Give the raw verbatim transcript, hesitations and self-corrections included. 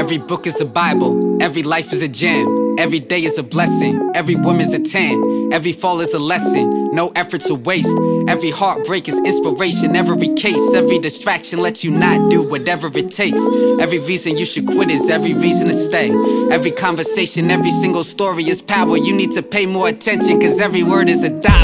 Every book is a Bible, every life is a gem. Every day is a blessing, every woman's a ten. Every fall is a lesson, no effort to waste. Every heartbreak is inspiration, every case. Every distraction lets you not do whatever it takes. Every reason you should quit is every reason to stay. Every conversation, every single story is power. You need to pay more attention, cause every word is a dollar.